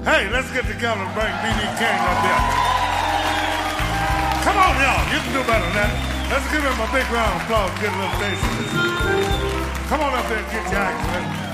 Hey, let's get together and bring B.B. King up here. Come on, y'all. You can do better than that. Let's give him a big round of applause. Get a little bass in this. Come on up there and get your act, man.